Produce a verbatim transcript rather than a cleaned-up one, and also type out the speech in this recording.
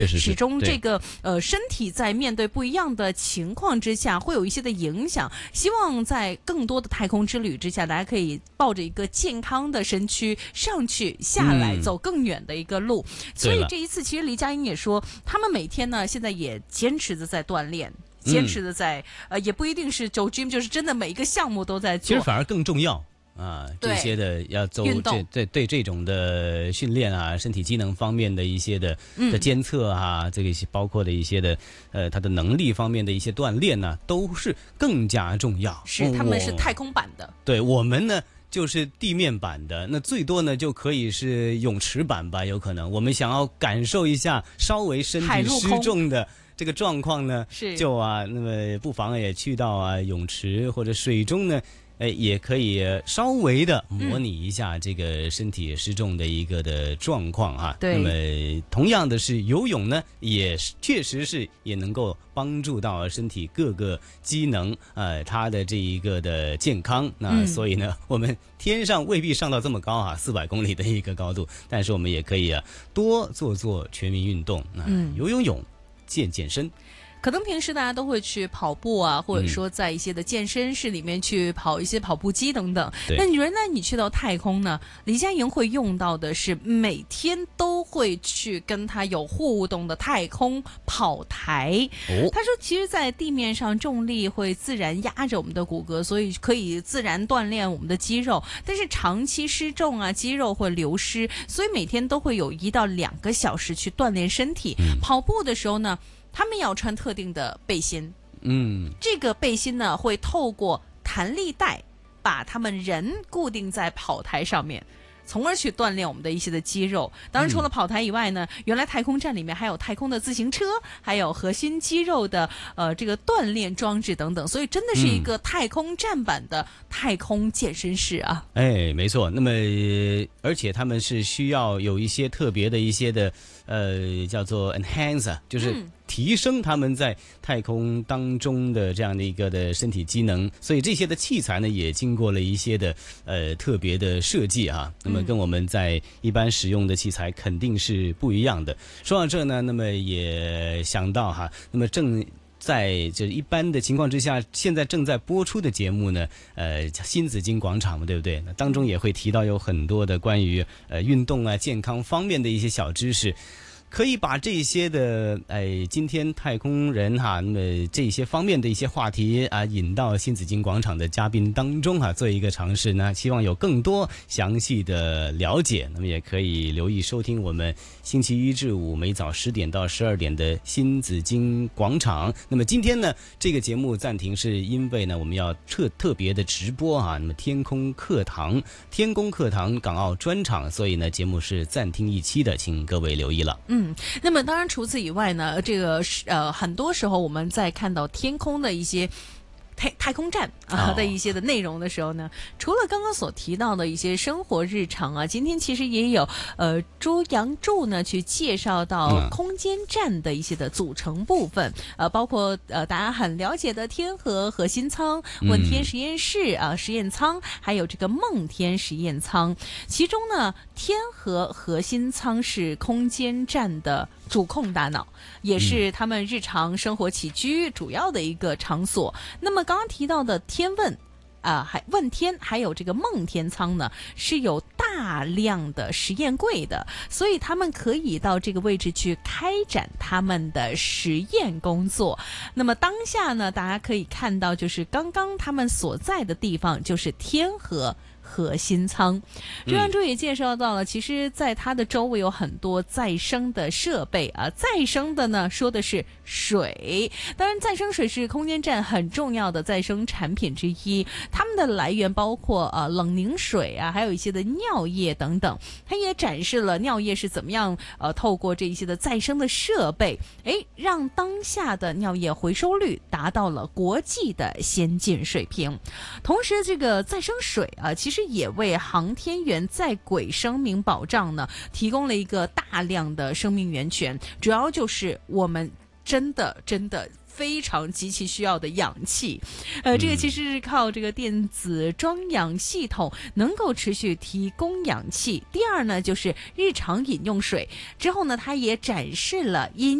始终这个呃身体在面对不一样的情况之下，会有一些的影响。希望在更多的太空之旅之下，大家可以抱着一个健康的身躯上去下来，嗯、走更远的一个路。所以这一次，其实黎佳英也说，他们每天呢现在也坚持的在锻炼。坚持的在、嗯、呃，也不一定是走 gym， 就是真的每一个项目都在做。 其实反而更重要啊，这些的要走这这对这种的训练啊，身体机能方面的一些的的监测啊，嗯、这个包括的一些的呃，他的能力方面的一些锻炼呢、啊，都是更加重要。 是，他们是太空版的。 对我们呢。就是地面版的，那最多呢就可以是泳池版吧，有可能我们想要感受一下稍微身体失重的这个状况呢， 是就啊，那么不妨也去到啊泳池或者水中呢，哎，也可以稍微的模拟一下这个身体失重的一个的状况啊。 对、 嗯。那么同样的是游泳呢，也确实是也能够帮助到身体各个机能，呃，它的这一个的健康。那、嗯、所以呢，我们天上未必上到这么高啊，四百公里的一个高度，但是我们也可以啊多做做全民运动啊、嗯，游泳泳，健健身。 可能平时大家都会去跑步啊，或者说在一些的健身室里面去跑一些跑步机等等。那原来你去到太空呢，黎佳莹会用到的是每天都会去跟他有互动的太空跑台。哦、他说，其实，在地面上重力会自然压着我们的骨骼，所以可以自然锻炼我们的肌肉。但是长期失重啊，肌肉会流失，所以每天都会有一到两个小时去锻炼身体。嗯、跑步的时候呢，他们要穿特定的背心，嗯，这个背心呢会透过弹力带把他们人固定在跑台上面，从而去锻炼我们的一些的肌肉。当然除了跑台以外呢、嗯、原来太空站里面还有太空的自行车，还有核心肌肉的呃这个锻炼装置等等，所以真的是一个太空站版的太空健身室啊。 哎，没错。那么而且他们是需要有一些特别的一些的呃叫做 enhancer， 就是提升他们在太空当中的这样的一个的身体机能，所以这些的器材呢也经过了一些的呃特别的设计啊。那么跟我们在一般使用的器材肯定是不一样的。说到这呢，那么也想到哈，那么正在这一般的情况之下，现在正在播出的节目呢，呃，新紫金广场嘛，对不对？那当中也会提到有很多的关于呃运动啊、健康方面的一些小知识。可以把这些的哎，今天太空人哈，那么这些方面的一些话题啊，引到新紫金广场的嘉宾当中哈，做一个尝试呢，希望有更多详细的了解。那么也可以留意收听我们星期一至五每早十点到十二点的新紫金广场。那么今天呢，这个节目暂停是因为呢，我们要特特别的直播啊，那么天空课堂、天宫课堂港澳专场，所以呢，节目是暂停一期的，请各位留意了。 嗯。嗯，那么当然除此以外呢，这个呃很多时候我们在看到天空的一些太太空站啊的一些的内容的时候呢， oh. 除了刚刚所提到的一些生活日常啊，今天其实也有呃朱阳柱呢去介绍到空间站的一些的组成部分，嗯、呃，包括呃大家很了解的天河核心舱、问天实验室啊、呃、实验舱，还有这个梦天实验舱。其中呢，天河核心舱是空间站的主控大脑，也是他们日常生活起居主要的一个场所。那么刚刚提到的天问啊、呃，还问天，还有这个梦天舱呢，是有大量的实验柜的，所以他们可以到这个位置去开展他们的实验工作。那么当下呢，大家可以看到，就是刚刚他们所在的地方就是天河核心舱。朱阳柱也介绍到了，其实在它的周围有很多再生的设备啊，再生的呢说的是水，当然再生水是空间站很重要的再生产品之一，它们的来源包括呃冷凝水啊，还有一些的尿液等等。它也展示了尿液是怎么样呃透过这一些的再生的设备，诶，让当下的尿液回收率达到了国际的先进水平。同时这个再生水啊，其实也为航天员在轨生命保障呢提供了一个大量的生命源泉，主要就是我们真的真的非常极其需要的氧气。呃，这个其实是靠这个电子装氧系统能够持续提供氧气。第二呢，就是日常饮用水。之后呢，它也展示了饮